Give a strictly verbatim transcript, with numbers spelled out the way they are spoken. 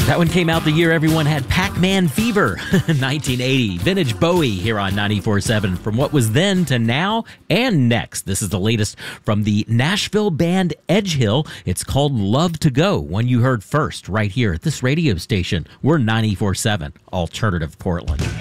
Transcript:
That one came out the year everyone had Pac-Man fever, nineteen eighty. Vintage Bowie here on ninety-four point seven. From what was then to now and next. This is the latest from the Nashville band Edgehill. It's called Love to Go, one you heard first right here at this radio station. We're ninety-four point seven Alternative Portland.